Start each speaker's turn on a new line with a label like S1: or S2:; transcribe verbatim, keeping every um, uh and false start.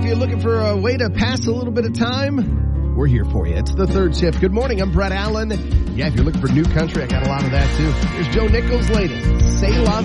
S1: you're looking for a way to pass a little bit of time, we're here for you. It's the third shift. Good morning. I'm Brett Allen. Yeah, if you're looking for new country, I got a lot of that too. Here's Joe Nichols' latest, C'est La